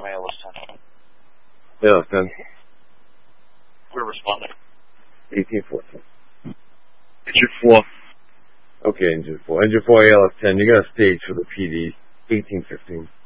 Tom, ALS 10. ALS 10. We're responding. 1814. Engine 4. Okay, Engine 4. Engine 4, ALS 10. You got a stage for the PD. 1815.